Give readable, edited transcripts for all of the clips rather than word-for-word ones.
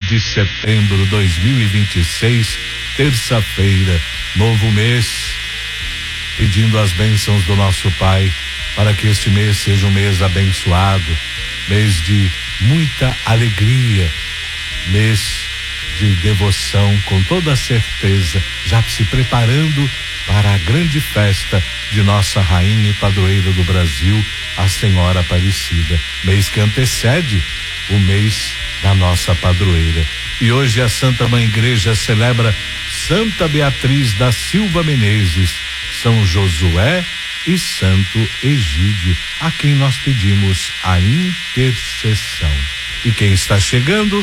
de setembro 2026, terça-feira, novo mês, pedindo as bênçãos do nosso Pai para que este mês seja um mês abençoado, mês de muita alegria, mês de devoção, com toda certeza, já se preparando para a grande festa de nossa rainha e padroeira do Brasil, a Senhora Aparecida, mês que antecede o mês da nossa padroeira. E hoje a Santa Mãe Igreja celebra Santa Beatriz da Silva Menezes, São Josué e Santo Egídio, a quem nós pedimos a intercessão. E quem está chegando,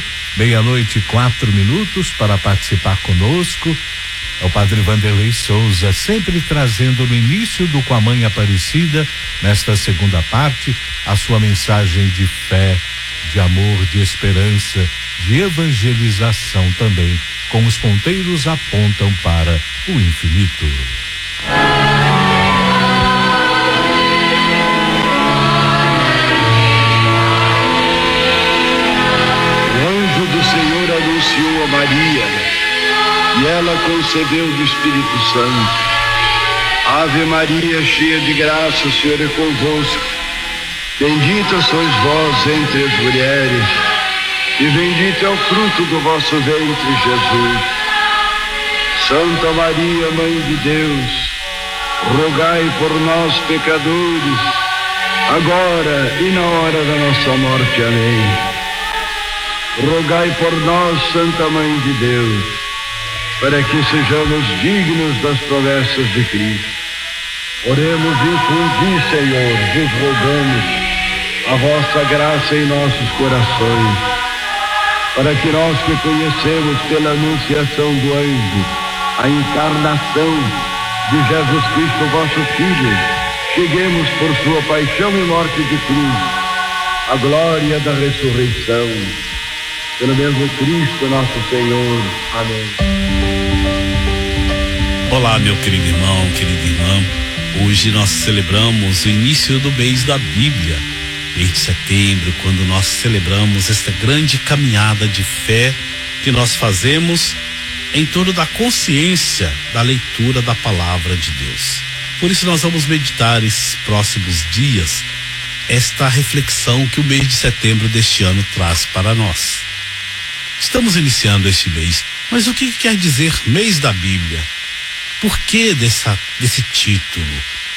00:04 para participar conosco, é o Padre Vanderlei Souza, sempre trazendo no início do Com a Mãe Aparecida, nesta segunda parte, a sua mensagem de fé, de amor, de esperança, de evangelização também, como os ponteiros apontam para o infinito. O anjo do Senhor anunciou a Maria, e ela concebeu do Espírito Santo. Ave Maria, cheia de graça, o Senhor é convosco. Bendita sois vós entre as mulheres, e bendito é o fruto do vosso ventre, Jesus. Santa Maria, Mãe de Deus, rogai por nós, pecadores, agora e na hora da nossa morte. Amém. Rogai por nós, Santa Mãe de Deus, para que sejamos dignos das promessas de Cristo. Oremos, infundi, Senhor, vos rogamos a vossa graça em nossos corações, para que nós que conhecemos pela anunciação do anjo a encarnação de Jesus Cristo, vosso Filho, cheguemos por sua paixão e morte de cruz à glória da ressurreição. Pelo mesmo Cristo nosso Senhor. Amém. Olá, meu querido irmão, querida irmã. Hoje nós celebramos o início do mês da Bíblia, mês de setembro, quando nós celebramos esta grande caminhada de fé que nós fazemos em torno da consciência da leitura da palavra de Deus. Por isso nós vamos meditar esses próximos dias esta reflexão que o mês de setembro deste ano traz para nós. Estamos iniciando este mês, mas o que quer dizer mês da Bíblia? Por que desse título?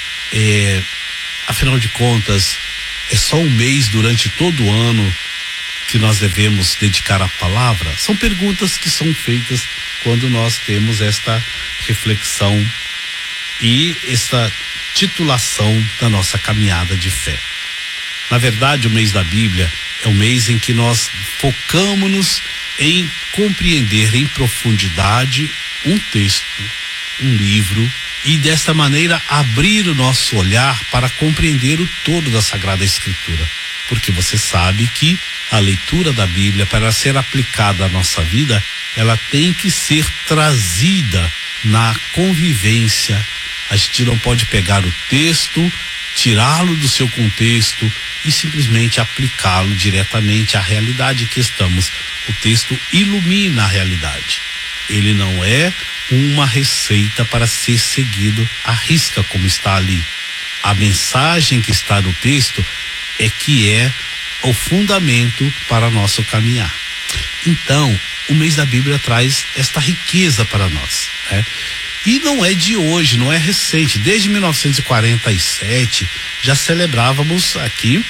Afinal de contas, é só um mês durante todo o ano que nós devemos dedicar à palavra? São perguntas que são feitas quando nós temos esta reflexão e esta titulação da nossa caminhada de fé. Na verdade, o mês da Bíblia é o mês em que nós focamos-nos em compreender em profundidade um texto, um livro, e desta maneira abrir o nosso olhar para compreender o todo da Sagrada Escritura. Porque você sabe que a leitura da Bíblia, para ser aplicada à nossa vida, ela tem que ser trazida na convivência. A gente não pode pegar o texto, tirá-lo do seu contexto e simplesmente aplicá-lo diretamente à realidade que estamos. O texto ilumina a realidade. Ele não é uma receita para ser seguido à risca como está ali. A mensagem que está no texto é que é o fundamento para nosso caminhar. Então, o mês da Bíblia traz esta riqueza para nós, né? E não é de hoje, não é recente. Desde 1947 já celebrávamos aqui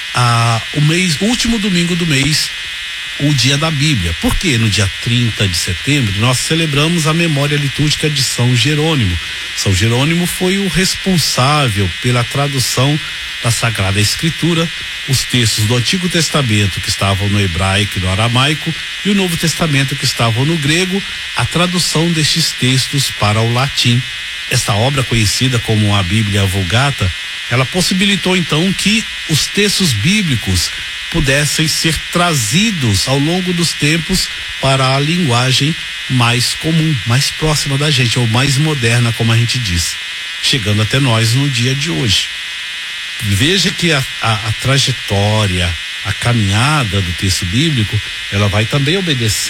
o último domingo do mês, o dia da Bíblia. Porque no dia 30 de setembro nós celebramos a memória litúrgica de São Jerônimo. São Jerônimo foi o responsável pela tradução da Sagrada Escritura, os textos do Antigo Testamento que estavam no hebraico e no aramaico, e o Novo Testamento que estavam no grego, a tradução destes textos para o latim. Esta obra, conhecida como a Bíblia Vulgata, ela possibilitou então que os textos bíblicos pudessem ser trazidos ao longo dos tempos para a linguagem mais comum, mais próxima da gente, ou mais moderna, como a gente diz, chegando até nós no dia de hoje. Veja que a trajetória, a caminhada do texto bíblico, ela vai também obedecer